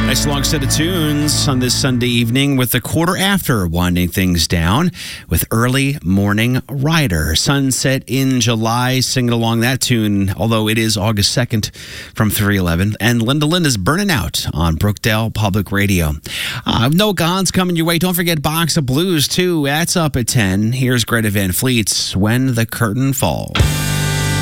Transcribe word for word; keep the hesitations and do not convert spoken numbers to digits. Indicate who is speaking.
Speaker 1: Nice long set of tunes on this Sunday evening with the quarter after winding things down with Early Morning Rider. Sunset in July, singing along that tune, although it is August second from three eleven. And Linda Linda's Burning Out on Brookdale Public Radio. Uh, no Gods coming your way. Don't forget Box of Blues, too. That's up at ten. Here's Greta Van Fleet's When the Curtain Falls.